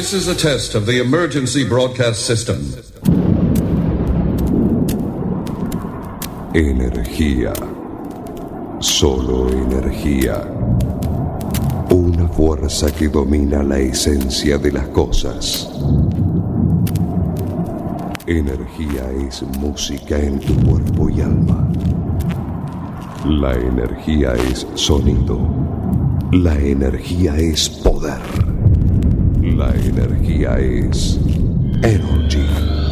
This is a test of the emergency broadcast system. Energía. Solo energía. Una fuerza que domina la esencia de las cosas. Energía es música en tu cuerpo y alma. La energía es sonido. La energía es poder. La energía es energy.